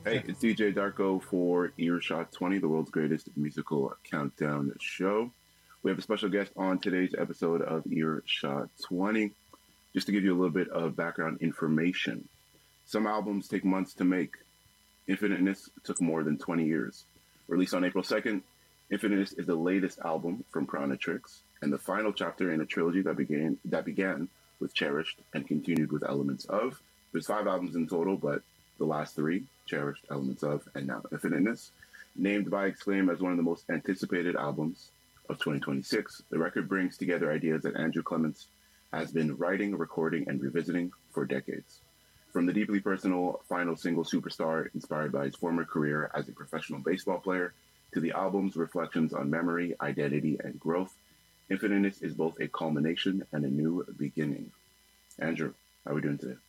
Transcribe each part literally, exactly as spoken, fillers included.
Hey, it's D J Darko for Earshot twenty, the world's greatest musical countdown show. We have a special guest on today's episode of Earshot twenty. Just to give you a little bit of background information, some albums take months to make. Infiniteness took more than twenty years. Released on April second, Infiniteness is the latest album from Piranha Tricks and the final chapter in a trilogy that began that began with Cherished and continued with Elements of. There's five albums in total, but the last three, Cherished, Elements of, and now Infiniteness, named by Exclaim as one of the most anticipated albums of twenty twenty-six. The record brings together ideas that Andrew Clements has been writing, recording, and revisiting for decades. From the deeply personal final single Superstar, inspired by his former career as a professional baseball player, to the album's reflections on memory, identity, and growth, Infiniteness is both a culmination and a new beginning. Andrew, how are we doing today?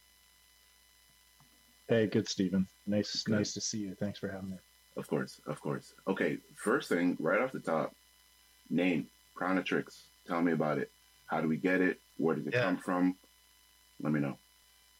Hey, good, Stephen. Nice, Good. nice to see you. Thanks for having me. Of course, of course. Okay, first thing, right off the top, name, Piranha Tricks. Tell me about it. How do we get it? Where does it Yeah. come from? Let me know.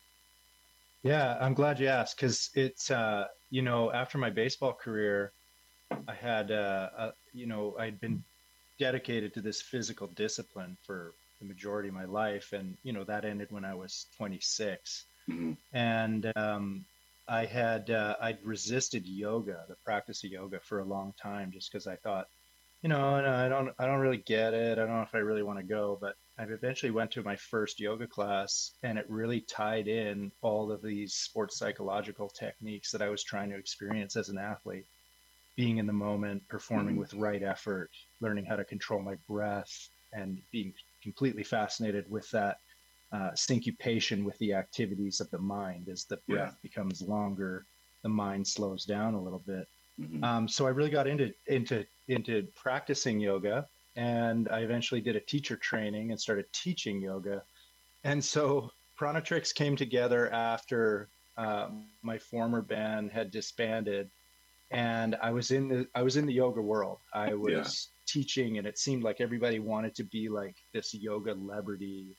Yeah, I'm glad you asked because it's, uh, you know, after my baseball career, I had, uh, uh, you know, I'd been dedicated to this physical discipline for the majority of my life, and you know that ended when I was twenty-six. hmm And um, I had uh, I'd resisted yoga, the practice of yoga, for a long time, just because I thought, you know, no, I don't I don't really get it. I don't know if I really want to go. But I eventually went to my first yoga class, and it really tied in all of these sports psychological techniques that I was trying to experience as an athlete, being in the moment, performing hmm with right effort, learning how to control my breath, and being completely fascinated with that uh, syncopation with the activities of the mind. As the Yeah. breath becomes longer, the mind slows down a little bit. hmm Um, so I really got into into into practicing yoga, and I eventually did a teacher training and started teaching yoga. And so Piranha Tricks came together after um, my former band had disbanded, and I was in the I was in the yoga world. I Yeah. was teaching, and it seemed like everybody wanted to be like this yoga celebrity.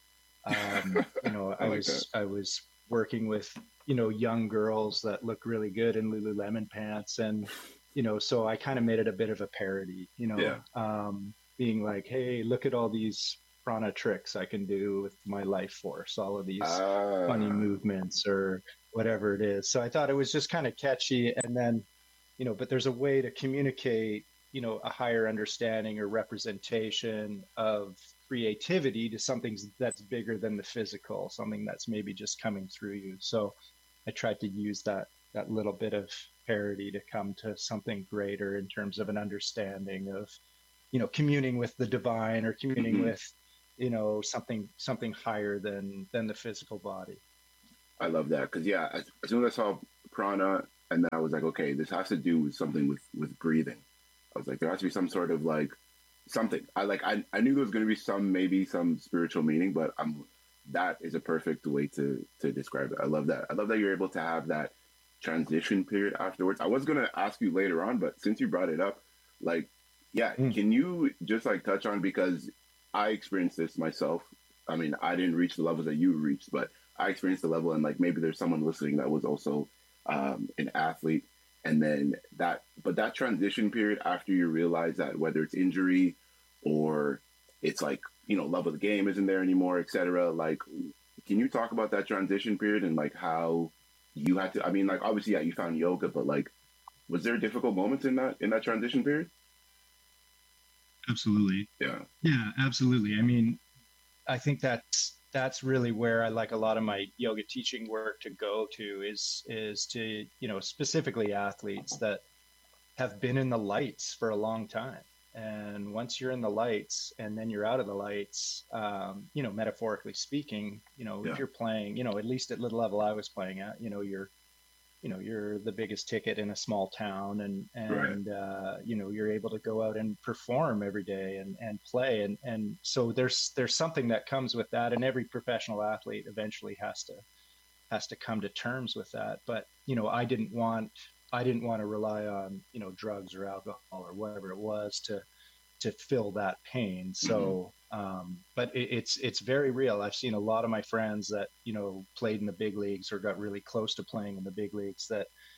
Um, you know, I I like that. was I was working with you know young girls that look really good in Lululemon pants, and you know, so I kind of made it a bit of a parody. You Yeah. know, um, being like, hey, look at all these prana tricks I can do with my life force, all of these funny Ah, movements or whatever it is. So I thought it was just kind of catchy, and then you know, but there's a way to communicate, you know, a higher understanding or representation of creativity to something that's bigger than the physical, something that's maybe just coming through you. So I tried to use that that little bit of parody to come to something greater in terms of an understanding of, you know, communing with the divine or communing hmm with, you know, something something higher than than the physical body. I love that because yeah, as, as soon as I saw Prana, and then I was like, okay, this has to do with something with with breathing. I was like, there has to be some sort of like something. I like I I knew there was going to be some maybe some spiritual meaning, but I'm that is a perfect way to to describe it. I love that. I love that you're able to have that transition period afterwards. I was going to ask you later on, but since you brought it up, like, yeah, Mm. can you just like touch on because I experienced this myself. I mean, I didn't reach the levels that you reached, but I experienced the level, and like maybe there's someone listening that was also um, an athlete, and then that, but that transition period after you realize that whether it's injury or it's like you know love of the game isn't there anymore, et cetera. Like, can you talk about that transition period and like how you had to? I mean, like obviously, yeah, you found yoga, but like, was there difficult moments in that in that transition period? Absolutely. Yeah. Yeah, absolutely. I mean, I think that's that's really where I like a lot of my yoga teaching work to go to is is to, you know, specifically athletes that have been in the lights for a long time. And once you're in the lights and then you're out of the lights, um, you know, metaphorically speaking, you know, if Yeah. you're playing, you know, at least at the level I was playing at, you know, you're you know you're the biggest ticket in a small town, and Right. and uh, you know you're able to go out and perform every day and and play, and and so there's there's something that comes with that, and every professional athlete eventually has to has to come to terms with that. But you know I didn't want I didn't want to rely on you know drugs or alcohol or whatever it was to to fill that pain. hmm So, um, but it, it's it's very real. I've seen a lot of my friends that you know played in the big leagues or got really close to playing in the big leagues that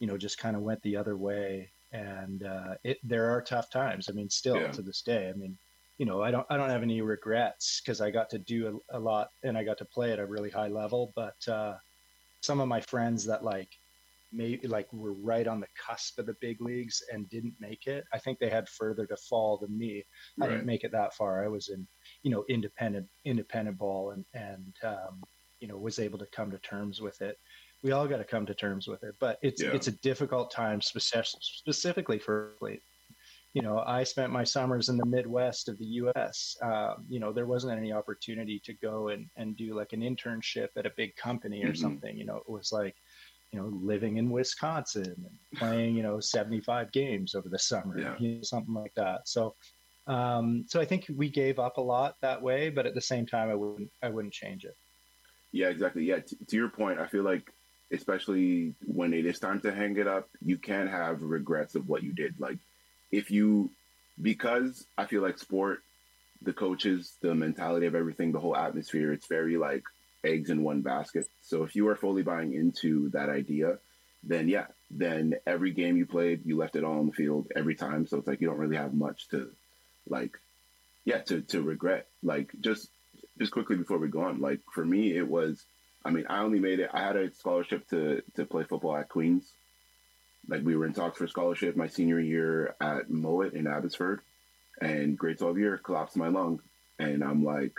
you know, just kind of went the other way. And uh, it there are tough times. I mean, still Yeah. to this day. I mean, you know, I don't I don't have any regrets because I got to do a, a lot and I got to play at a really high level. But uh, some of my friends that like maybe like were right on the cusp of the big leagues and didn't make it. I think they had further to fall than me. I Right. didn't make it that far. I was in, you know, independent independent ball and and um, you know, was able to come to terms with it. We all got to come to terms with it, but it's Yeah. it's a difficult time, spec- specifically for athletes. You know, I spent my summers in the Midwest of the U S. Um, you know, there wasn't any opportunity to go and, and do like an internship at a big company or Hmm. something. You know, it was like, you know, living in Wisconsin and playing, you know, seventy-five games over the summer, Yeah. you know, something like that. So, um, so I think we gave up a lot that way, but at the same time, I wouldn't, I wouldn't change it. Yeah, exactly. Yeah, t- to your point, I feel like especially when it is time to hang it up, you can't have regrets of what you did. Like if you, because I feel like sport, the coaches, the mentality of everything, the whole atmosphere, it's very like eggs in one basket. So if you are fully buying into that idea, then yeah, then every game you played, you left it all on the field every time. So it's like you don't really have much to like yeah to to regret. Like just just quickly before we go on, like for me it was, I mean, I only made it, I had a scholarship to to play football at Queens. Like we were in talks for scholarship my senior year at Mowat in Abbotsford, and grade twelve year collapsed my lung, and I'm like,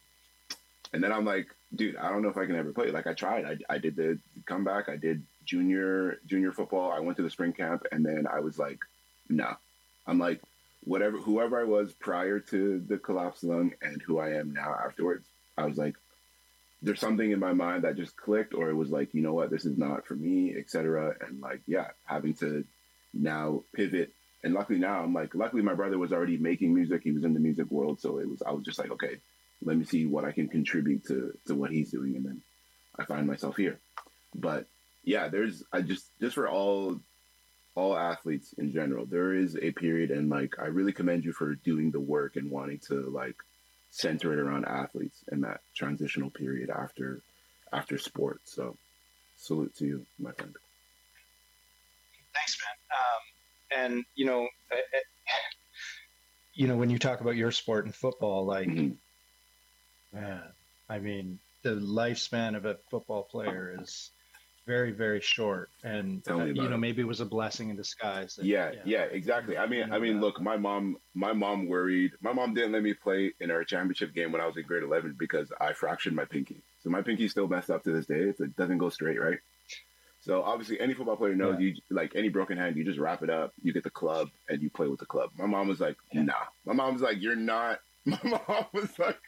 and then I'm like, dude, I don't know if I can ever play. Like I tried, I, I did the comeback, I did junior junior football, I went to the spring camp, and then I was like, no. I'm like, whatever, whoever I was prior to the collapsed lung and who I am now afterwards, I was like, there's something in my mind that just clicked, or it was like, you know what, this is not for me, et cetera. And like, yeah, having to now pivot. And luckily now I'm like, luckily my brother was already making music. He was in the music world. So it was, I was just like, okay, let me see what I can contribute to, to what he's doing. And then I find myself here. But yeah, there's, I just, just for all, all athletes in general, there is a period. And like, I really commend you for doing the work and wanting to like center it around athletes in that transitional period after, after sport. So salute to you, my friend. Thanks, man. Um, and you know, I, I, you know, when you talk about your sport and football, like, Mm-hmm. man, I mean, the lifespan of a football player is very, very short. And, Tell uh, me you about know, it. maybe it was a blessing in disguise that, Yeah, yeah, yeah, you, exactly. I mean, you I know mean, that. look, my mom, my mom worried. My mom didn't let me play in our championship game when I was in grade eleven because I fractured my pinky. So my pinky's still messed up to this day. It's, it doesn't go straight, right? So obviously, any football player knows Yeah, you like any broken hand, you just wrap it up, you get the club, and you play with the club. My mom was like, yeah, "Nah." My mom was like, "You're not." My mom was like,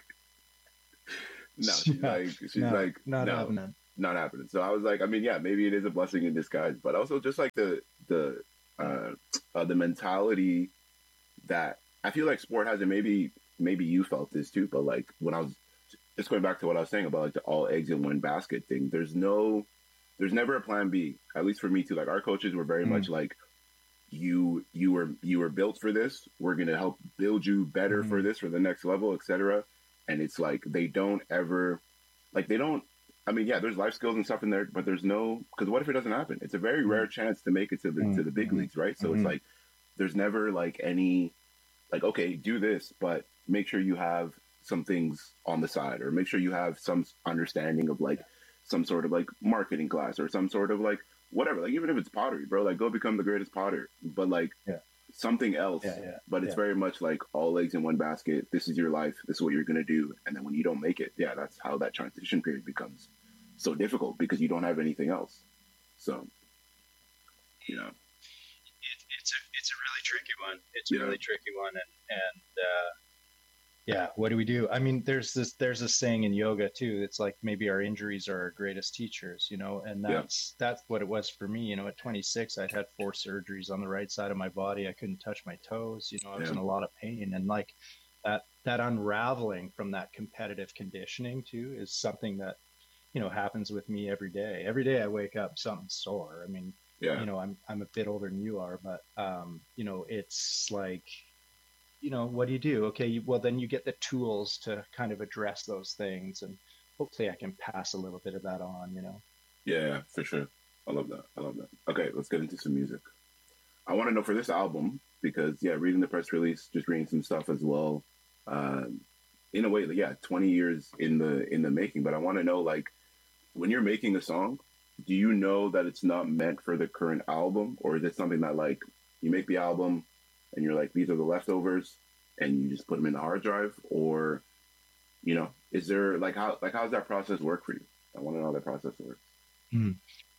"No." She's yeah. like, she's No, like, not "No, happening. not happening." So I was like, I mean, yeah, maybe it is a blessing in disguise, but also just like the the uh, uh the mentality that I feel like sport has, and maybe maybe you felt this too, but like when I was just going back to what I was saying about like the all eggs in one basket thing, there's no there's never a plan B. At least for me too. Like our coaches were very much Mm, like, you you were you were built for this. We're gonna help build you better for mm, this, for the next level, et cetera. And it's like they don't ever like they don't I mean, yeah, there's life skills and stuff in there, but there's no, because what if it doesn't happen? It's a very rare mm, chance to make it to the to mm, the big mm, leagues, right? So it's mm, like there's never like any like, okay, do this, but make sure you have some things on the side, or make sure you have some understanding of like yeah, some sort of like marketing class or some sort of like whatever. Like even if it's pottery, bro, like go become the greatest potter, but like yeah, something else. yeah, yeah, But it's yeah. very much like all eggs in one basket. This is your life. This is what you're gonna do. And then when you don't make it, yeah, that's how that transition period becomes so difficult because you don't have anything else. So you know, It, it's a it's a really tricky one. It's a yeah, really tricky one, and and uh, yeah, what do we do? I mean, there's this there's this saying in yoga too. It's like maybe our injuries are our greatest teachers, you know, and yeah, that's that's what it was for me. You know, at twenty-six, I'd had four surgeries on the right side of my body. I couldn't touch my toes. You know, I was yeah, in a lot of pain, and like that that unraveling from that competitive conditioning too is something that, you know, happens with me every day. Every day I wake up something sore. I mean, yeah, you know, I'm I'm a bit older than you are, but um, you know, it's like, you know, what do you do? Okay, you, well then you get the tools to kind of address those things, and hopefully I can pass a little bit of that on, you know. yeah, for sure. I love that. I love that. Okay, let's get into some music. I want to know for this album because yeah, reading the press release, just reading some stuff as well. Um, in a way, yeah, twenty years in the in the making. But I want to know, like, when you're making a song, do you know that it's not meant for the current album, or is it something that like you make the album and you're like, these are the leftovers, and you just put them in the hard drive, or you know, is there like how like how does that process work for you? I want to know how that process works. Hmm.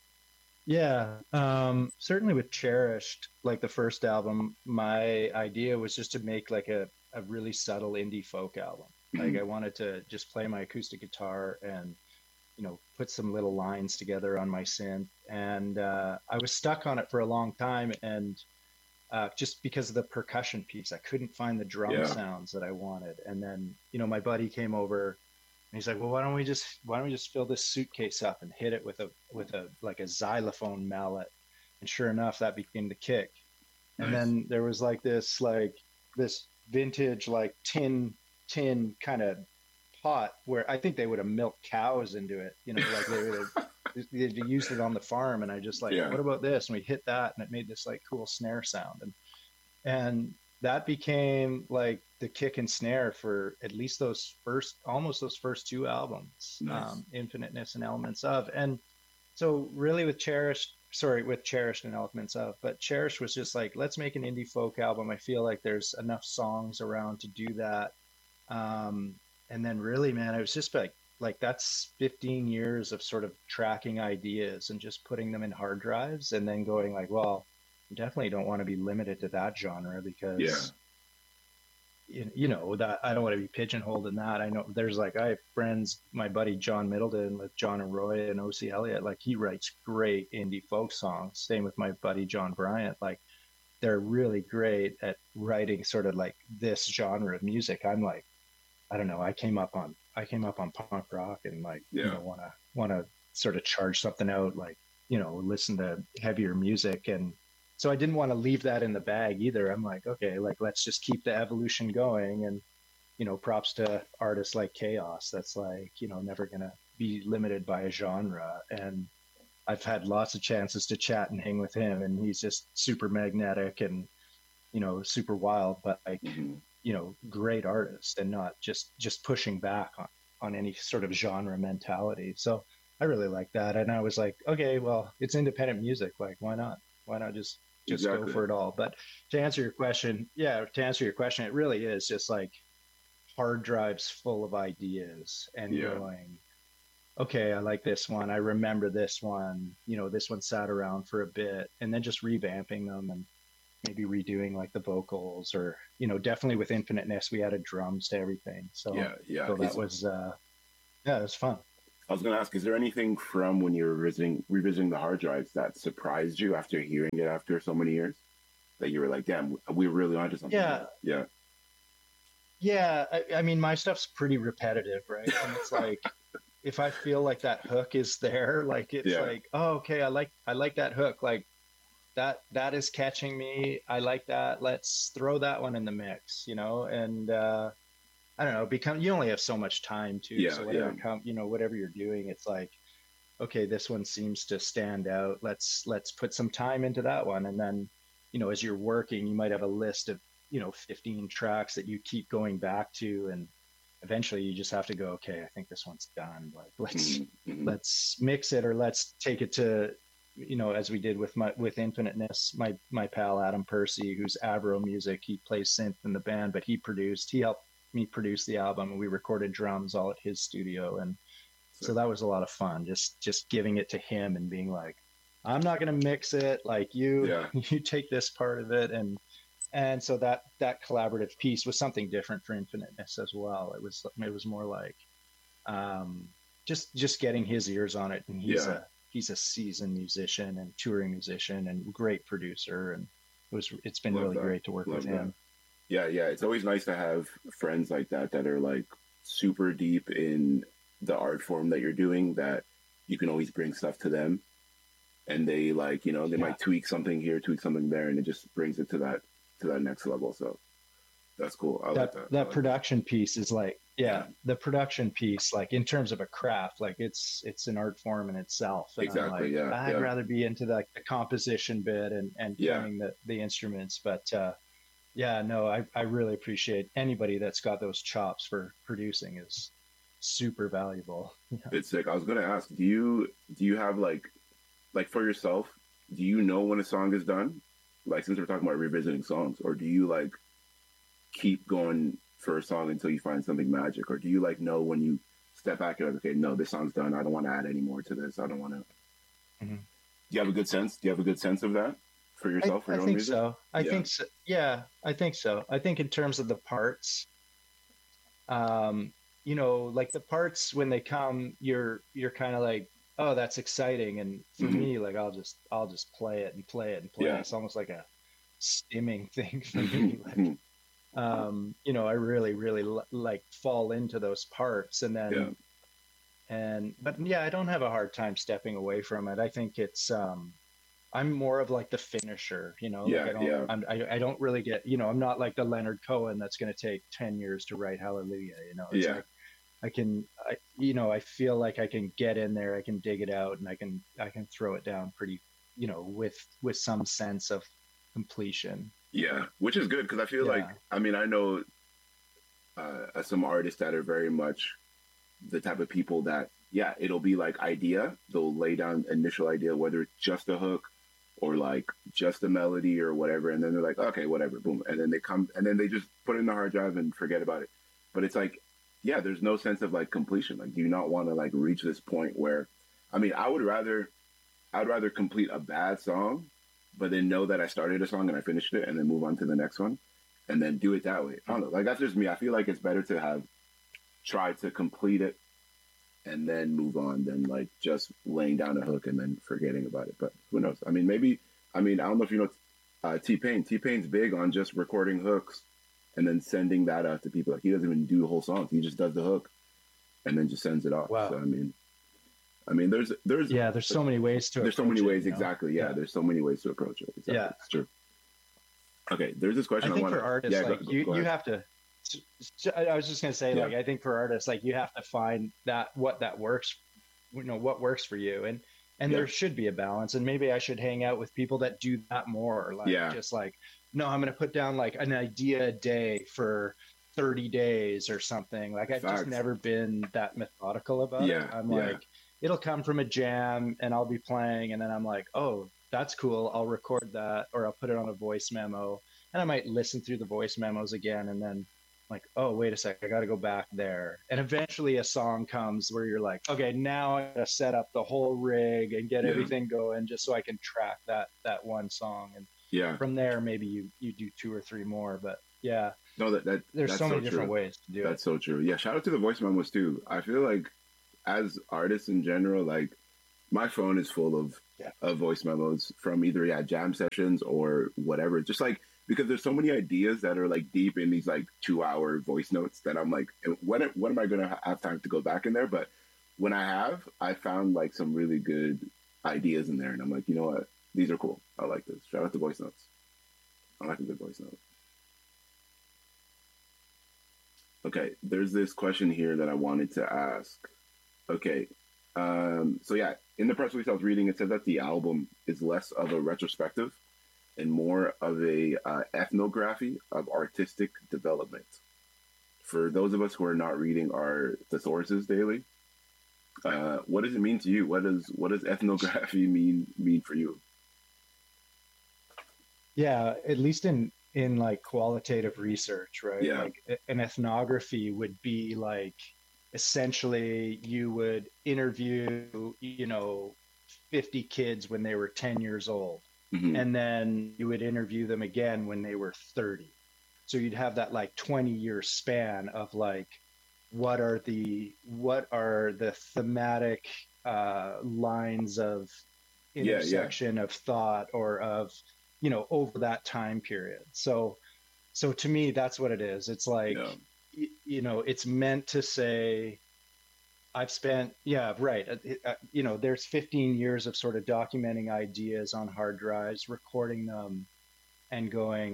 Yeah, um, certainly with Cherished, like the first album, my idea was just to make like a, a really subtle indie folk album. Like Mm-hmm. I wanted to just play my acoustic guitar and, you know, put some little lines together on my synth. And uh, I was stuck on it for a long time. And uh, just because of the percussion piece, I couldn't find the drum Yeah, sounds that I wanted. And then, you know, my buddy came over and he's like, well, why don't we just why don't we just fill this suitcase up and hit it with a with a like a xylophone mallet? And sure enough, that became the kick. And nice. then there was like this like this vintage like tin tin kind of pot where I think they would have milked cows into it, you know, like they would have they used it on the farm. And I just like, Yeah, what about this? And we hit that, and it made this like cool snare sound. And and that became like the kick and snare for at least those first almost those first two albums, nice. um Infiniteness and Elements of. And so really with Cherished, sorry, with Cherished and Elements of, but Cherished was just like, let's make an indie folk album. I feel like there's enough songs around to do that. um and then really, man, it was just like like that's fifteen years of sort of tracking ideas and just putting them in hard drives and then going like, well, definitely don't want to be limited to that genre Yeah, because you, you know that I don't want to be pigeonholed in that. I know there's like I have friends, my buddy John Middleton with John and Roy and O C Elliott, like he writes great indie folk songs. Same with my buddy John Bryant, like they're really great at writing sort of like this genre of music. I'm like, I don't know, I came up on I came up on punk rock and like, you yeah, know, want to want to sort of charge something out, like, you know, listen to heavier music. And so I didn't want to leave that in the bag either. I'm like, okay, like let's just keep the evolution going. And you know, props to artists like Chaos that's like, you know, never gonna be limited by a genre. And I've had lots of chances to chat and hang with him, and he's just super magnetic and, you know, super wild, but like, hmm, you know, great artist and not just just pushing back on on any sort of genre mentality. So I really like that. And I was like, okay, well, it's independent music. Like, why not? Why not just just go exactly. for it all? But to answer your question, yeah, to answer your question, it really is just like hard drives full of ideas and Yeah, going, okay, I like this one. I remember this one. You know, this one sat around for a bit, and then just revamping them and maybe redoing like the vocals, or you know, definitely with Infiniteness we added drums to everything. So yeah, yeah. so that Is was uh yeah, it was fun. I was gonna ask, is there anything from when you were revisiting revisiting the hard drives that surprised you after hearing it after so many years? That you were like, damn, we were really onto something Yeah, here. Yeah, yeah. I, I mean, my stuff's pretty repetitive, right? And it's like if I feel like that hook is there, like it's yeah. like, oh, okay, I like I like that hook. Like that that is catching me. I like that. Let's throw that one in the mix, you know? And uh I don't know, become you only have so much time too. Yeah, So yeah. whatever come, you know, whatever you're doing, it's like, okay, this one seems to stand out. Let's let's put some time into that one. And then, you know, as you're working, you might have a list of, you know, fifteen tracks that you keep going back to, and eventually you just have to go, okay, I think this one's done. Like let's Mm-hmm. let's mix it, or let's take it to, you know, as we did with my with Infiniteness, my my pal Adam Percy, who's Avro Music, he plays synth in the band, but he produced, he helped me produce the album, and we recorded drums all at his studio. And So, so that was a lot of fun, just just giving it to him and being like, I'm not going to mix it, like you yeah, you take this part of it. and and so that that collaborative piece was something different for Infiniteness as well. It was it was more like, um just just getting his ears on it. And he's yeah. a he's a seasoned musician and touring musician and great producer. And it was it's been Love really that. great to work with Love that. him. Yeah, yeah. It's always nice to have friends like that that are like super deep in the art form that you're doing, that you can always bring stuff to them, and they like, you know, they Yeah, might tweak something here, tweak something there, and it just brings it to that to that next level. So That's cool. I like that that. I that like that. production piece is like, Yeah, yeah, the production piece, like in terms of a craft, like it's it's an art form in itself. And I'm exactly. like, Yeah, I'd yeah, rather be into like the composition bit and and yeah. playing the the instruments. But uh yeah, no, I I really appreciate anybody that's got those chops for producing is super valuable. Yeah. It's sick. I was gonna ask, do you do you have like like for yourself, do you know when a song is done? Like since we're talking about revisiting songs, or do you like keep going for a song until you find something magic, or do you like know when you step back and like, okay, no, this song's done. I don't want to add any more to this. I don't want to. Do Mhm. you have a good sense? Do you have a good sense of that for I, yourself for I your own think music? so. I Yeah. think so. Yeah, I think so. I think in terms of the parts, um, you know, like the parts when they come, you're you're kind of like, oh, that's exciting. And for Hmm. me, like I'll just I'll just play it and play it and play it. Yeah. It's almost like a stimming thing for me. Like, um, you know, I really, really l- like fall into those parts, and Yeah. then and but yeah, I don't have a hard time stepping away from it. I think it's um I'm more of like the finisher, you know, like Yeah. I don't, Yeah. I'm, I, I don't really get, you know, I'm not like the Leonard Cohen that's going to take ten years to write Hallelujah. You know, it's Yeah. like, I can, I, you know, I feel like I can get in there, I can dig it out and I can, I can throw it down pretty, you know, with, with some sense of completion. Yeah. Which is good because I feel like Yeah. I mean I know uh, some artists that are very much the type of people that yeah it'll be like idea they'll lay down initial idea whether it's just a hook or like just a melody or whatever and then they're like okay whatever boom and then they come and then they just put it in the hard drive and forget about it but it's like yeah there's no sense of like completion like do you not want to like reach this point where I mean I would rather I'd rather complete a bad song but then know that I started a song and I finished it and then move on to the next one and then do it that way. I don't know, like that's just me. I feel like it's better to have tried to complete it and then move on than like just laying down a hook and then forgetting about it. But who knows? I mean, maybe. I mean, I don't know if you know uh, T Pain. T Pain's big on just recording hooks and then sending that out to people. Like he doesn't even do whole songs. He just does the hook and then just sends it off. So Wow. I mean, I mean, there's there's Yeah. There's so many ways to there's so approach many it, ways. you know? Exactly. Yeah, Yeah. There's so many ways to approach it. Exactly. Yeah. It's true. Okay. There's this question I I, think want for to. artists, Yeah. Go, like go, you, go you ahead. have to, I was just going to say, Yeah. like, I think for artists, like you have to find that, what that works, you know, what works for you. And, and Yeah. there should be a balance. And maybe I should hang out with people that do that more. Like, Yeah. just like, no, I'm going to put down like an idea a day for thirty days or something. Like, I've just Facts. never been that methodical about Yeah. it. I'm Yeah. like, it'll come from a jam and I'll be playing. And then I'm like, oh, that's cool. I'll record that or I'll put it on a voice memo. And I might listen through the voice memos again and then like, oh, wait a sec, I got to go back there. And eventually a song comes where you're like, okay, now I got to set up the whole rig and get Yeah. everything going just so I can track that that one song. And Yeah. from there, maybe you you do two or three more. But yeah, No, that that there's that's so so many different true. ways to do That's it. so true. Yeah, shout out to the voice memos too. I feel like as artists in general, like my phone is full of Yeah. of voice memos from either yeah jam sessions or whatever. Just like because there's so many ideas that are like deep in these like two hour voice notes that I'm like, when when am I gonna have time to go back in there? But when I have, I found like some really good ideas in there, and I'm like, you know what, these are cool. I like this. Shout out to voice notes. I like a good voice note. Okay, there's this question here that I wanted to ask. Okay, um, so yeah, in the press release I was reading, it said that the album is less of a retrospective and more of a uh, ethnography of artistic development. For those of us who are not reading our thesauruses daily, uh, what does it mean to you? What does what does ethnography mean mean for you? Yeah, at least in in like qualitative research, right? Yeah. Like a- an ethnography would be like essentially you would interview, you know, fifty kids when they were ten years old, Hmm. and then you would interview them again when they were thirty. So you'd have that like twenty year span of like what are the what are the thematic uh, lines of Yeah, yeah, intersection of thought or of, you know, over that time period. So so to me that's what it is. It's like yeah, y- you know, it's meant to say I've spent, yeah, right. Uh, it- uh, You know, there's fifteen years of sort of documenting ideas on hard drives, recording them, and going.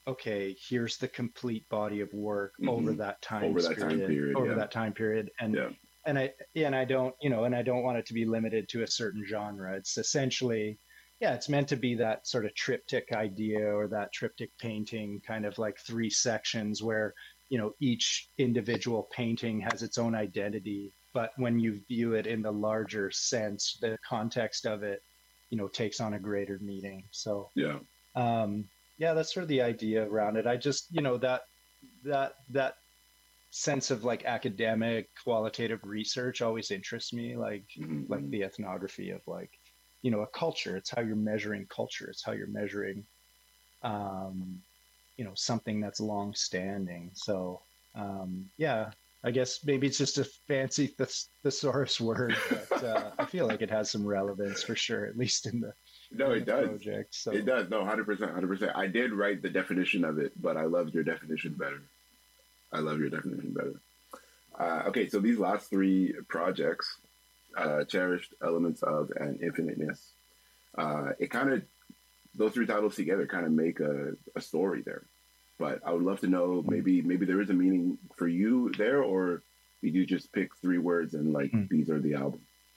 okay, here's the complete body of work over Hmm. that time Over that time period, period. over Yeah. that time period. And Yeah. and I yeah, and I don't, you know, and I don't want it to be limited to a certain genre. It's essentially, yeah, it's meant to be that sort of triptych idea or that triptych painting, kind of like three sections where, you know, each individual painting has its own identity. But when you view it in the larger sense, the context of it, you know, takes on a greater meaning. So Yeah. um, yeah, that's sort of the idea around it. I just, you know, that that that sense of like academic qualitative research always interests me, like like Hmm. the ethnography of like, you know, a culture. It's how you're measuring culture. It's how you're measuring um, you know, something that's long standing. So um, yeah, I guess maybe it's just a fancy thes- thesaurus word, but uh, I feel like it has some relevance for sure, at least in the No, in it the does. project. It So does. No, one hundred percent, one hundred percent. I did write the definition of it, but I loved your definition better. I love your definition better. Uh, okay, so these last three projects, uh, Cherished, Elements of, and Infiniteness, uh, it kind of, those three titles together kind of make a, a story there. But I would love to know, maybe maybe there is a meaning for you there, or did you just pick three words and like mm. these are the album?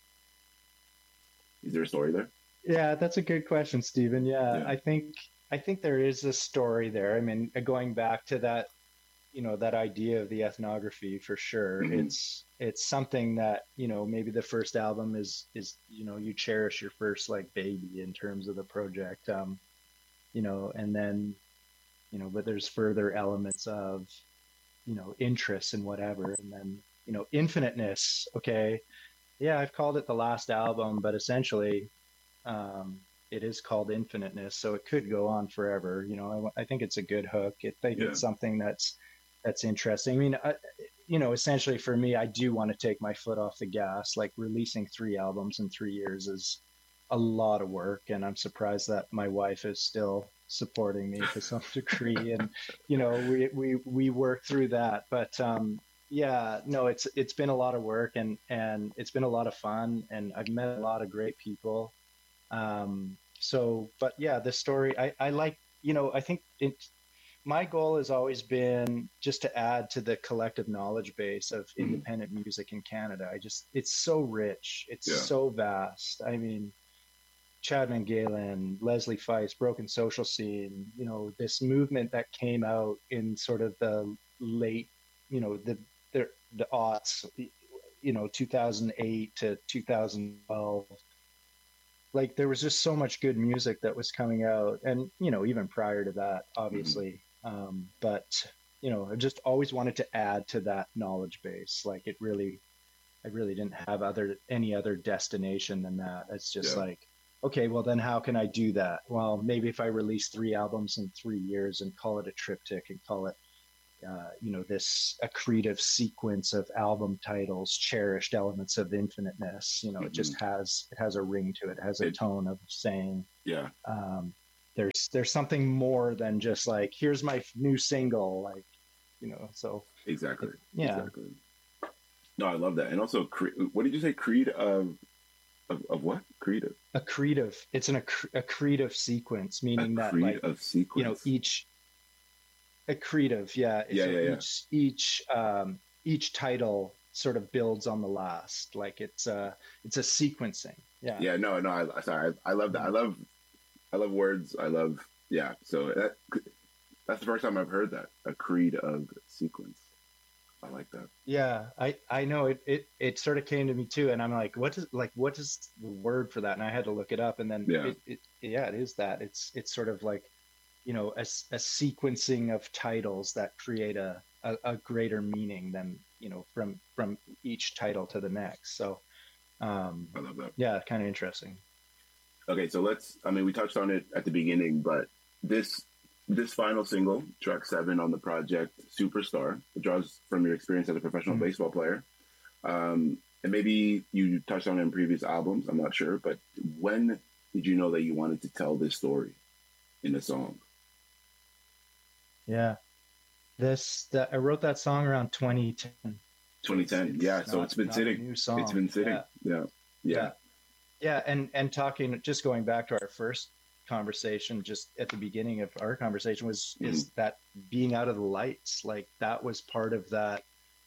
Is there a story there? Yeah, that's a good question, Stephen. Yeah, Yeah. I think I think there is a story there. I mean, uh, going back to that, you know, that idea of the ethnography for sure. Hmm. It's it's something that, you know, maybe the first album is is, you know, you cherish your first like baby in terms of the project. Um, you know, and then, you know, but there's further elements of, you know, interest and whatever. And then, you know, infiniteness. Okay. Yeah, I've called it the last album, but essentially um, it is called infiniteness, so it could go on forever. You know, I, I think it's a good hook. I think Yeah. it's something that's that's interesting. I mean, I, you know, essentially for me, I do want to take my foot off the gas. Like releasing three albums in three years is a lot of work, and I'm surprised that my wife is still supporting me to some degree. And you know, we we we work through that, but um, yeah, no, it's it's been a lot of work, and and it's been a lot of fun, and I've met a lot of great people um, so, but yeah, the story, I, I like, you know, I think it, my goal has always been just to add to the collective knowledge base of Hmm. independent music in Canada. I just, it's so rich. It's Yeah. so vast. I mean, Chad Van Galen, Leslie Feist, Broken Social Scene, you know, this movement that came out in sort of the late, you know, the, the, the aughts, you know, two thousand eight to two thousand twelve, like there was just so much good music that was coming out, and you know, even prior to that Hmm. obviously, um, but you know, I just always wanted to add to that knowledge base. Like it really, I really didn't have other any other destination than that. It's just Yeah. like, okay, well then how can I do that? Well, maybe if I release three albums in three years and call it a triptych and call it uh, you know, this accretive sequence of album titles, cherished elements of infiniteness. You know, it Hmm. just has it has a ring to it, it has a It. tone of saying Yeah. um, there's there's something more than just like here's my new single, like you know. So Exactly. it, yeah, Exactly. No, I love that. And also, cre- what did you say? Creed of of, of what? Creed of accretive. It's an accre- accretive sequence, a meaning that creed like of you know sequence. each accretive, yeah. Yeah. So Yeah. Yeah. each each um, each title sort of builds on the last, like it's a it's a sequencing. Yeah. Yeah. No. No. I sorry. I, I love that. I Mm. love. I love words. I love. Yeah. So that that's the first time I've heard that, a creed of sequence. I like that. Yeah, I I know it it it sort of came to me too, and I'm like, what is like what is the word for that? And I had to look it up, and then Yeah. it it yeah, it is that. It's it's sort of like, you know, a, s- a sequencing of titles that create a, a a greater meaning than, you know, from from each title to the next. So um I love that. yeah, kind of interesting. Okay. So let's. I mean, we touched on it at the beginning, but this this final single, track seven on the project, Superstar, it draws from your experience as a professional Mm. baseball player. Um, and maybe you touched on it in previous albums. I'm not sure, but when did you know that you wanted to tell this story in a song? Yeah. This that I wrote that song around twenty ten. So it's twenty ten. it's Yeah. So not it's been not a sitting. new It's song. been sitting. Yeah. Yeah. Yeah. Yeah. Yeah, and and talking just going back to our first conversation just at the beginning of our conversation was Mm-hmm. is that being out of the lights, like that was part of that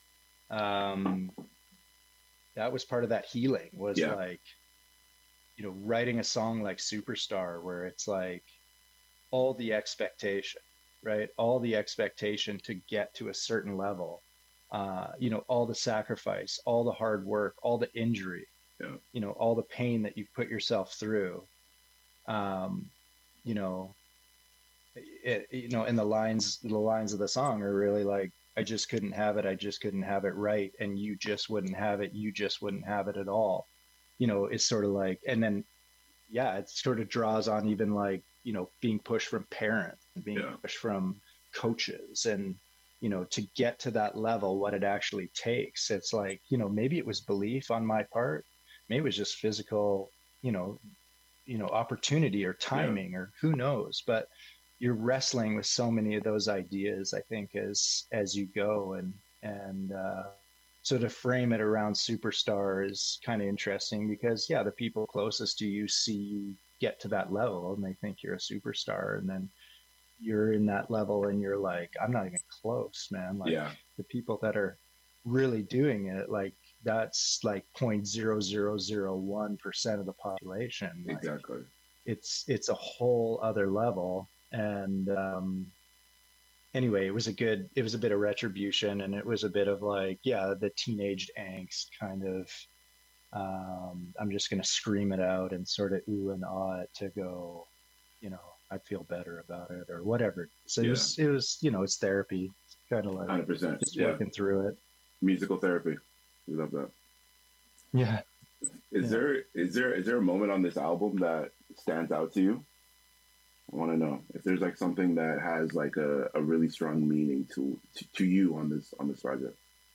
um that was part of that healing was Yeah. like, you know, writing a song like Superstar where it's like all the expectation, right? All the expectation to get to a certain level, uh, you know, all the sacrifice, all the hard work, all the injury, Yeah. you know, all the pain that you've put yourself through. Um, you know, it, you know, and the lines, the lines of the song are really like, I just couldn't have it. I just couldn't have it right. And you just wouldn't have it. You just wouldn't have it at all. You know, it's sort of like, and then, yeah, it sort of draws on even like, you know, being pushed from parents and being Yeah. pushed from coaches and, you know, to get to that level, what it actually takes. It's like, you know, maybe it was belief on my part. Maybe it was just physical, you know, you know, opportunity or timing or who knows, but you're wrestling with so many of those ideas, I think, as as you go. And and uh, so to frame it around Superstar is kind of interesting because, yeah, the people closest to you see you get to that level and they think you're a superstar. And then you're in that level and you're like, I'm not even close, man. Like Yeah. the people that are really doing it, like that's like zero point zero zero zero one percent of the population. Like, Exactly. it's it's a whole other level. And um anyway, it was a good it was a bit of retribution, and it was a bit of like, yeah, the teenage angst kind of, um I'm just gonna scream it out and sort of ooh and ah it to go, you know, I feel better about it or whatever. So it Yeah. was it was, you know, it's therapy. It's kind of one like hundred percent. just Yeah. working through it. Musical therapy. We love that. Yeah. Is Yeah. there is there is there a moment on this album that stands out to you? I want to know if there's like something that has like a, a really strong meaning to, to to you on this on this project.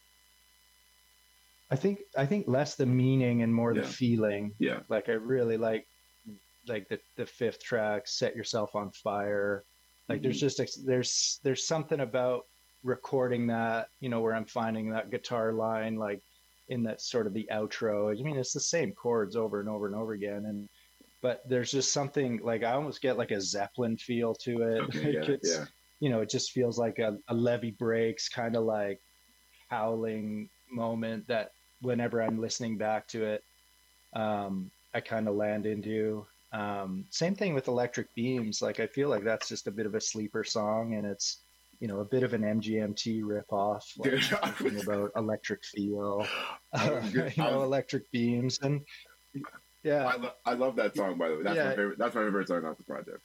I think I think less the meaning and more Yeah. the feeling. Yeah. Like I really like like the the fifth track, Set Yourself on Fire. Like Mhm. there's just a, there's there's something about recording that, you know, where I'm finding that guitar line like in that sort of the outro. I mean, it's the same chords over and over and over again, and but there's just something like I almost get like a Zeppelin feel to it. Okay. Like Yeah. it's, Yeah. you know, it just feels like a, a levee breaks kind of like howling moment that whenever I'm listening back to it, um, I kind of land into. Um, same thing with Electric Beams. Like I feel like that's just a bit of a sleeper song, and it's, you know, a bit of an M G M T ripoff, like Dude, I thinking was- about Electric Feel, I uh, was good- you I know, was- Electric Beams, and yeah. I, lo- I love that song, by the way. That's Yeah. my favorite. That's my favorite song off the project.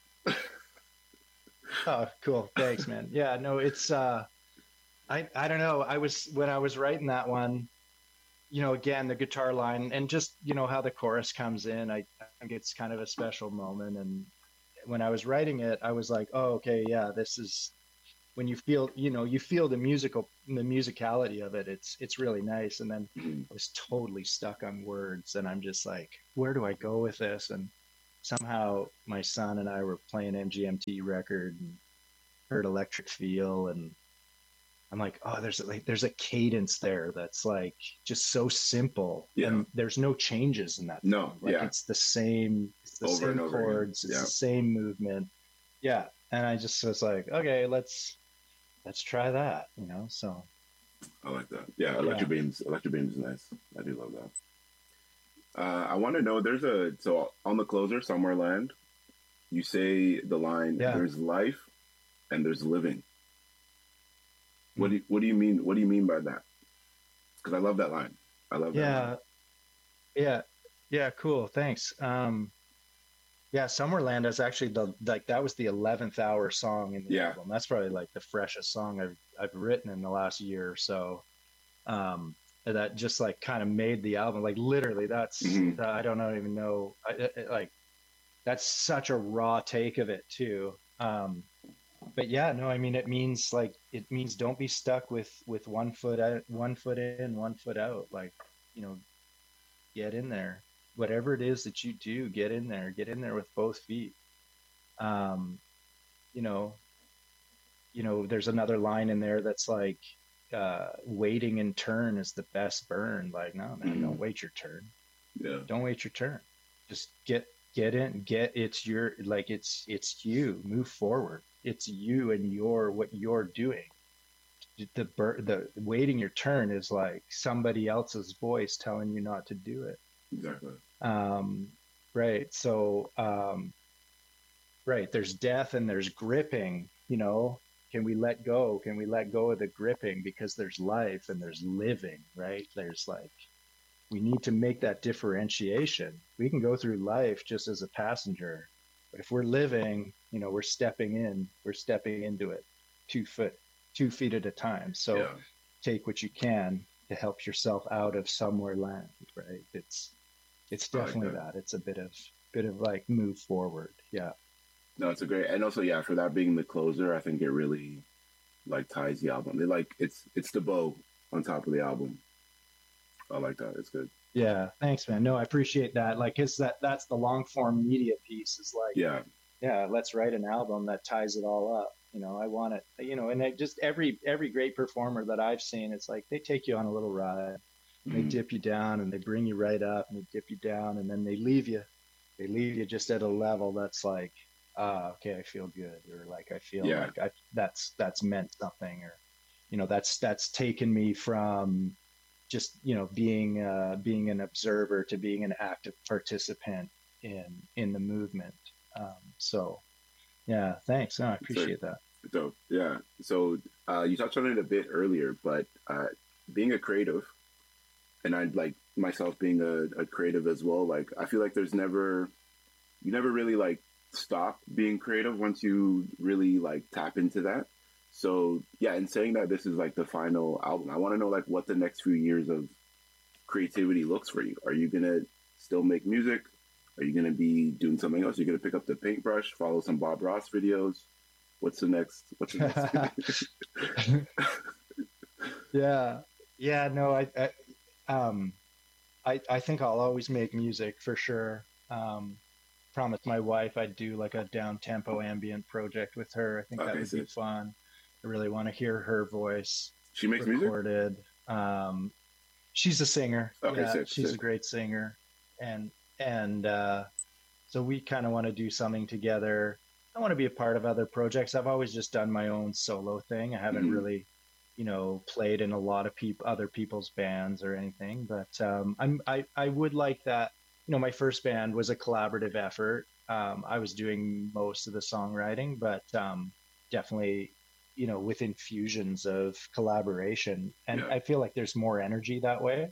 Oh, cool. Thanks, man. Yeah, no, it's uh I I don't know. I was when I was writing that one, you know, again, the guitar line and just, you know, how the chorus comes in, I, I think it's kind of a special moment. And when I was writing it, I was like, oh, okay, yeah, this is when you feel, you know, you feel the musical the musicality of it. It's it's really nice. And then Mhm. I was totally stuck on words and I'm just like, where do I go with this? And somehow my son and I were playing M G M T record and heard Electric Feel, and I'm like, oh, there's like there's a cadence there that's like just so simple, Yeah. and there's no changes in that. No, song. Like yeah. it's the same, it's the Over and same over again. chords, it's Yeah. the same movement, yeah. And I just was like, okay, let's let's try that, you know. So I like that. Yeah, Electric Yeah. Beams. Electric Beams is nice. I do love that. Uh, I want to know. There's a so on the closer, Somewhere Land. You say the line. Yeah. There's life, and there's living. What Mm. do you, What do you mean? What do you mean by that? Because I love that line. I love that. yeah, Line. yeah, yeah, cool. Thanks. Um, yeah, Summerland is actually the like that was the eleventh hour song in the Yeah. album. That's probably like the freshest song I've I've written in the last year or so. Um, that just like kind of made the album. Like literally, that's Mhm. uh, I don't know even know. I, I, like that's such a raw take of it too. Um, but yeah, no, I mean it means like it means don't be stuck with with one foot out, one foot in, one foot out. Like, you know, get in there. Whatever it is that you do, get in there. Get in there with both feet. Um, you know, you know, there's another line in there that's like, uh, waiting in turn is the best burn. Like, no, man, Mhm. don't wait your turn. Yeah. Don't wait your turn. Just get get in, get it's your like it's it's you. Move forward. It's you and your what you're doing. The bur- the waiting your turn is like somebody else's voice telling you not to do it. Exactly. Um, right. So um, right, there's death and there's gripping. You know, can we let go? Can we let go of the gripping because there's life and there's living. Right. There's like we need to make that differentiation. We can go through life just as a passenger, but if we're living, you know, we're stepping in, we're stepping into it two foot, two feet at a time. So Yeah. take what you can to help yourself out of somewhere land, right? It's, it's I like definitely that. that. It's a bit of, bit of like move forward. Yeah. No, it's a great, and also yeah, for that being the closer, I think it really like ties the album. It like it's it's the bow on top of the album. I like that. It's good. Yeah. Thanks, man. No, I appreciate that. Like, it's that, that's the long form media piece is like, Yeah. yeah, let's write an album that ties it all up. You know, I want it, you know, and it just every every great performer that I've seen, it's like they take you on a little ride, and they Mhm. dip you down and they bring you right up and they dip you down and then they leave you. They leave you just at a level that's like, ah, okay, I feel good, or like I feel Yeah. like I that's that's meant something, or you know, that's that's taken me from just you know being uh, being an observer to being an active participant in in the movement. Um, so yeah, thanks. No, I So appreciate that. dope. Yeah. So uh, you touched on it a bit earlier, but uh, being a creative, and I like myself being a, a creative as well. Like I feel like there's never you never really like stop being creative once you really like tap into that. So yeah, in saying that this is like the final album, I want to know like what the next few years of creativity looks for you. Are you gonna still make music? Are you gonna be doing something else? Are you gonna pick up the paintbrush, follow some Bob Ross videos? What's the next? What's the next? Yeah, yeah. No, I, I, um, I, I think I'll always make music for sure. Um, promised my wife I'd do like a down tempo ambient project with her. I think that Okay, would be so fun. I really want to hear her voice she makes music. recorded. Um, she's a singer. Okay, Yeah, sick, she's sick. a great singer, and and uh, so we kind of want to do something together. I want to be a part of other projects. I've always just done my own solo thing. I haven't Mm-hmm. really, you know, played in a lot of peop- other people's bands or anything. But um, I'm I I would like that. You know, my first band was a collaborative effort. Um, I was doing most of the songwriting, but um, definitely, you know, with infusions of collaboration. And Yeah, I feel like there's more energy that way.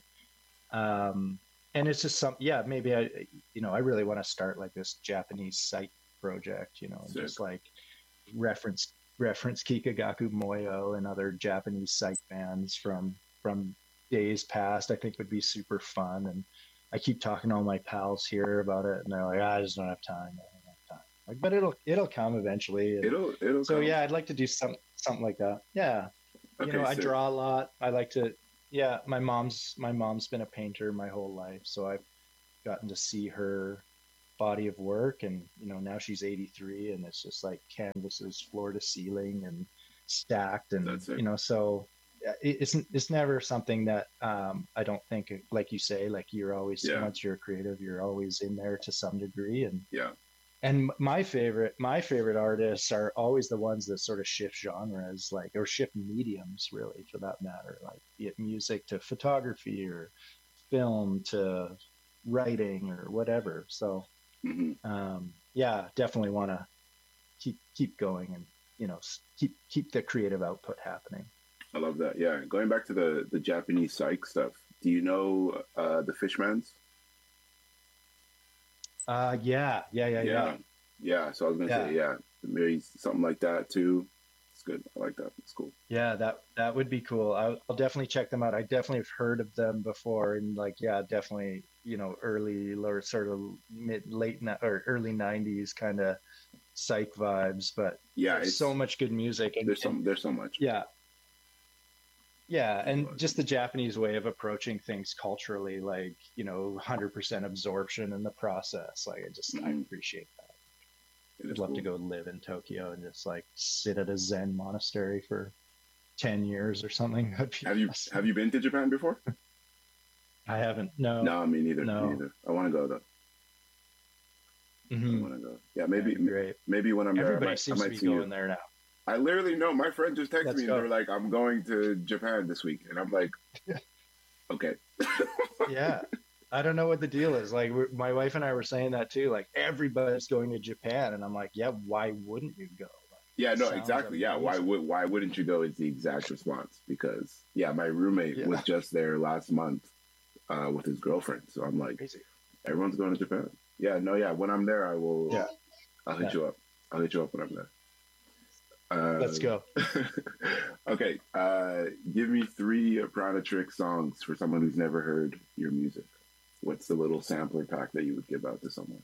Um, and it's just some, yeah, maybe I, you know, I really want to start like this Japanese site project, you know, and sick. just like reference reference Kikagaku Moyo and other Japanese site bands from from days past. I think would be super fun. And I keep talking to all my pals here about it, and they're like, "Ah, I just don't have time. I don't have time." Like, but it'll it'll come eventually. And It'll it'll so come. yeah, I'd like to do some something like that. Yeah, you know, Okay, I sick. draw a lot. I like to, yeah, my mom's my mom's been a painter my whole life, so I've gotten to see her body of work, and you know, now she's eighty-three and it's just like canvases floor to ceiling and stacked, and That's sick. you know, so yeah, it, it's it's never something that um I don't think, like you say, like you're always, Yeah, once you're a creative, you're always in there to some degree. and yeah. and my favorite my favorite artists are always the ones that sort of shift genres, like, or shift mediums, really, for that matter, like be it music to photography or film to writing or whatever. So Hmm. um yeah, definitely want to keep keep going, and you know, keep keep the creative output happening. I love that. Yeah, going back to the the Japanese psych stuff. Do you know uh, the Fishmans? Uh yeah, yeah, yeah, yeah, Yeah, yeah. So I was gonna say, yeah. yeah, maybe something like that too. It's good. I like that. It's cool. Yeah, that that would be cool. I'll, I'll definitely check them out. I definitely have heard of them before, and like, yeah, definitely, you know, early or sort of mid late ni- or early nineties kind of psych vibes. But Yeah, there's so it's much good music, and there's and some there's so much. yeah, yeah, There's a and lot of good just the music. Japanese way of approaching things culturally, like, you know, one hundred percent absorption in the process. Like, I just I Hmm. appreciate that. It I'd is love to cool. go live in Tokyo and just like sit at a Zen monastery for ten years or something. That'd be Have you have awesome. you been to Japan before? I haven't. No, No, me neither. Me no. neither. I want to go though. I Hmm. want to go. Yeah, maybe Great. maybe when I'm there, I Everybody might I seems to might be see you. going there now. I literally know my friend just texted Let's me and go. they're like, I'm going to Japan this week, and I'm like, okay. Yeah. I don't know what the deal is. Like we're, my wife and I were saying that too. Like everybody's going to Japan, and I'm like, yeah, why wouldn't you go? Like, Yeah, it no, sounds exactly. Yeah, why amazing. would why wouldn't you go? Is the exact response because yeah, my roommate was Yeah. just there last month uh, with his girlfriend, so I'm like, Crazy. everyone's going to Japan. Yeah, no, yeah. When I'm there, I will. Yeah. I'll hit Yeah. you up. I'll hit you up when I'm there. Let's go. Uh, okay, uh, give me three Prana Trick songs for someone who's never heard your music. What's the little sampler pack that you would give out to someone?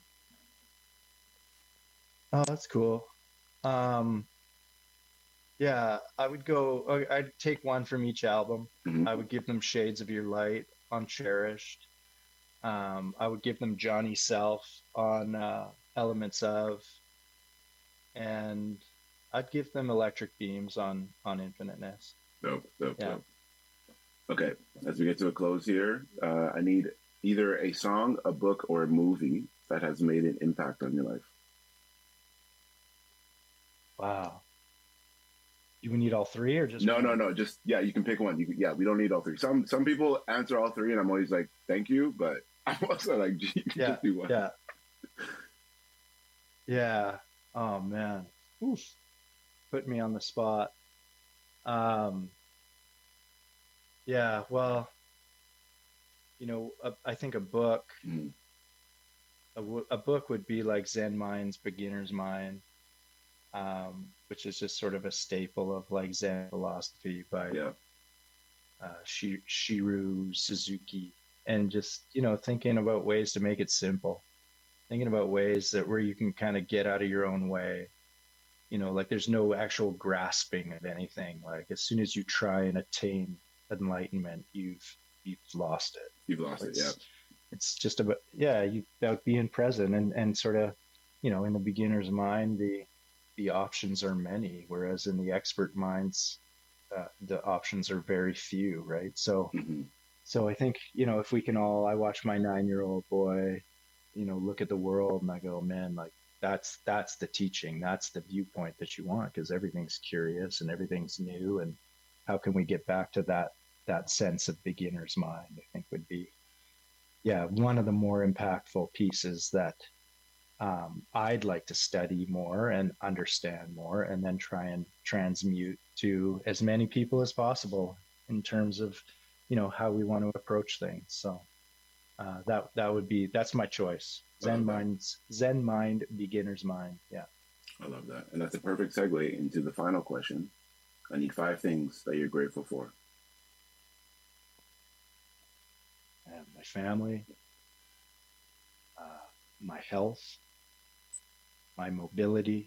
Oh, that's cool. Um, yeah, I would go, uh, I'd take one from each album. Hmm. I would give them Shades of Your Light on Cherished. Um, I would give them Johnny Self on uh, Elements of, and I'd give them Electric Beams on on Infiniteness. Dope, dope, Yeah. dope. Okay, as we get to a close here, uh, I need either a song, a book, or a movie that has made an impact on your life. Wow. Do we need all three or just No, no, one? no. Just yeah, you can pick one. You can, yeah, we don't need all three. Some some people answer all three, and I'm always like, thank you, but I'm also like, you can Yeah, just do one. yeah, yeah. Oh man. Oof. Put me on the spot. Um, yeah, well, you know, a, I think a book, Mm, a, w- a book would be like Zen Mind's Beginner's Mind, um, which is just sort of a staple of like Zen philosophy by yeah, uh, Shi Shiru Suzuki, and just, you know, thinking about ways to make it simple, thinking about ways that where you can kind of get out of your own way. You know, like there's no actual grasping of anything. Like as soon as you try and attain enlightenment, you've you've lost it. you've lost it. Yeah, It's it's just about, yeah, you about being present and and sort of, you know, in the beginner's mind, the the options are many, whereas in the expert minds, uh, the options are very few, right? So hmm, so I think, you know, if we can all, I watch my nine year old boy, you know, look at the world and I go, man, like that's that's the teaching, that's the viewpoint that you want because everything's curious and everything's new. And how can we get back to that that sense of beginner's mind? I think would be, yeah, one of the more impactful pieces that um, I'd like to study more and understand more, and then try and transmute to as many people as possible in terms of, you know, how we want to approach things. So uh, that that would be that's my choice. I love Zen that. minds, Zen mind, beginner's mind. Yeah, I love that, and that's a perfect segue into the final question. I need five things that you're grateful for. and my family, uh, my health, my mobility,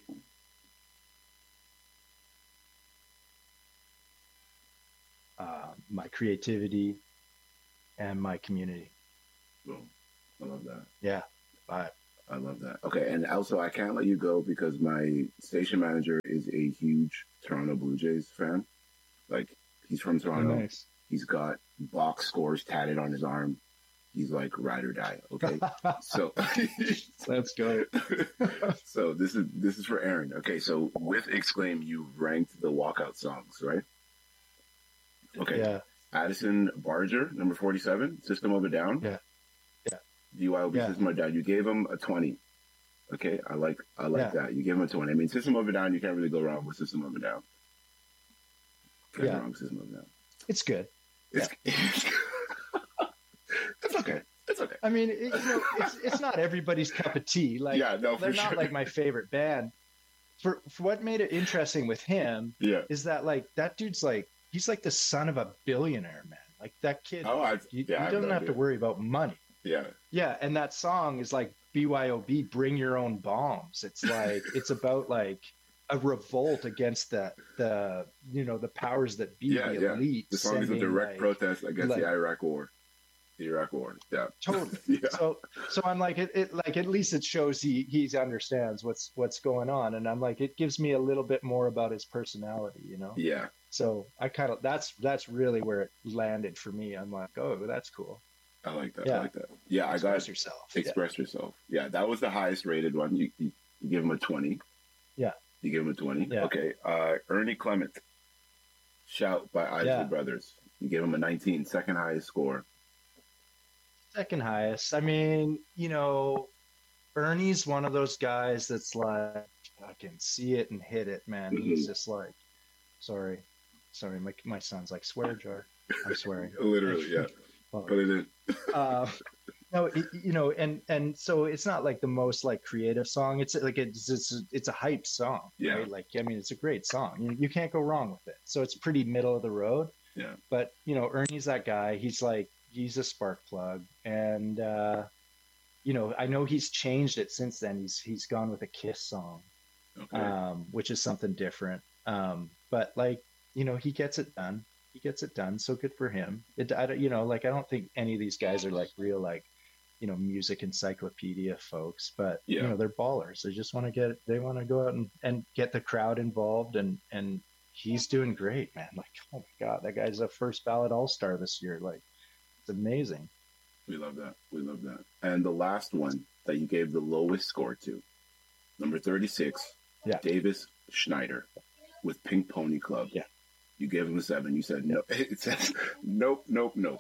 uh, my creativity, and my community. Boom. I love that. Yeah, five. I love that. Okay, and also I can't let you go because my station manager is a huge Toronto Blue Jays fan. Like he's from Oh, Toronto. nice. He's got box scores tatted on his arm. He's like ride or die. Okay, so Let's go. so this is this is for Aaron. Okay, so with Exclaim, you ranked the walkout songs, right? Okay, Yeah, Addison Barger, number forty-seven, System of a Down. yeah, yeah, B Y O B yeah, System of a Down. You gave him a twenty. Okay, I like I like yeah, that. You gave him a twenty. I mean, System of a Down, you can't really go wrong with System of a Down. Can't go yeah. wrong with System of a Down. It's good. It's Yeah. it's okay. It's okay. I mean, it, you know, it's it's not everybody's cup of tea. Like Yeah, no, for they're not sure. like my favorite band. For, for what made it interesting with him Yeah. is that like that dude's like he's like the son of a billionaire, man. Like that kid, Oh, I he, yeah, I he have doesn't no have to idea. worry about money. Yeah. Yeah, and that song is like B Y O B, bring your own bombs. It's like it's about like a revolt against the the you know the powers that be, Yeah, the yeah. elite. The song is a sending, direct like, protest against like the Iraq War. The Iraq War. Yeah. totally. Yeah. So so I'm like it, it like at least it shows he he understands what's what's going on, and I'm like it gives me a little bit more about his personality, you know. Yeah. So I kind of that's that's really where it landed for me. I'm like, oh, that's cool. I like that. I Yeah. like that. Yeah, I Express got yourself. Express Yourself. Yeah, that was the highest rated one. You, you, you give him a twenty. Yeah. You give him a twenty. Yeah. Okay. Uh, Ernie Clement, Shout by Isley Yeah. Brothers. You give him a nineteen, second highest score. Second highest. I mean, you know, Ernie's one of those guys that's like, I can see it and hit it, man. Mhm. He's just like, sorry, sorry, my my son's like swear jar. I'm swearing. Literally, yeah. Well, Put it in. uh, no, it, you know, and and so it's not like the most like creative song. It's like it's it's it's a hype song, Yeah. right? Like I mean, it's a great song. You you can't go wrong with it. So it's pretty middle of the road. Yeah. But you know, Ernie's that guy. He's like he's a spark plug, and uh, you know, I know he's changed it since then. He's he's gone with a Kiss song, Okay. um, which is something different. Um, but like you know, he gets it done. He gets it done. So good for him. It, I don't, you know, like I don't think any of these guys are like real like you know music encyclopedia folks, but Yeah. you know they're ballers. They just want to get they want to go out and, and get the crowd involved, and and he's doing great, man. Like oh my god, that guy's a first ballot all star this year. Like it's amazing. We love that. We love that. And the last one that you gave the lowest score to, number thirty-six, Yeah. Davis Schneider with Pink Pony Club. Yeah. You gave him a seven. You said no. It says nope, nope, nope.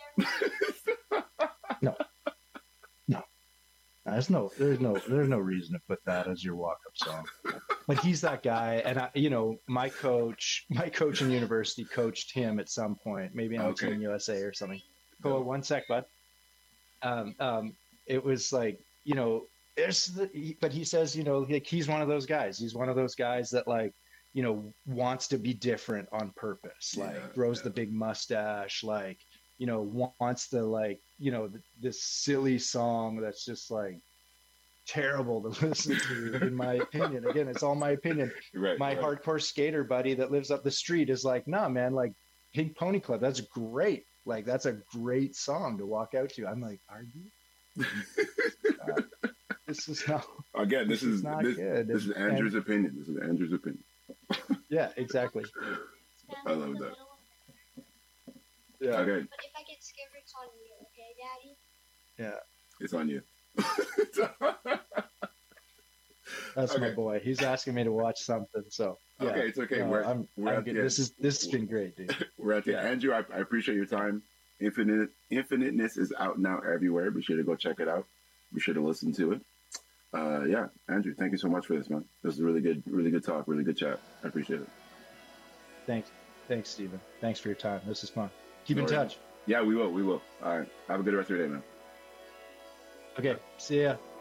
There's no, there's no, there's no reason to put that as your walk-up song. But he's that guy, and I, you know, my coach, my coach in university coached him at some point, maybe on Okay. Team U S A or something. Hold on one sec, bud. Um, um, it was like, you know, there's, the, he, but he says, you know, like he's one of those guys. He's one of those guys that like, you know, wants to be different on purpose. Like Yeah, grows yeah. the big mustache, like you know, wants to like, you know, th- this silly song that's just like terrible to listen to, in my opinion. Again, it's all my opinion. Right. My right. hardcore skater buddy that lives up the street is like, nah, man, like Pink Pony Club, that's great. Like, that's a great song to walk out to. I'm like, are you? Uh, this is not, Again, this, this is, is not this, good. this is And- Andrew's opinion. This is Andrew's opinion. yeah, exactly. I love that. Yeah. Okay, But if I get scared, it's on you, okay, Daddy? Yeah. it's on you. That's my Okay. boy. He's asking me to watch something. So, yeah. Okay, it's okay. No, We're- I'm, we're I'm at good. the This end. is, this has been great, dude. We're at the Yeah. Andrew, I, I appreciate your time. Infinite Infiniteness is out now everywhere. Be sure to go check it out. Be sure to listen to it. Uh, yeah, Andrew, thank you so much for this, man. This is a really good, really good talk, really good chat. I appreciate it. Thanks. Thanks, Steven. Thanks for your time. This is fun. Keep in No worries. touch. Yeah, we will, we will. All right, have a good rest of your day, man. Okay. See ya.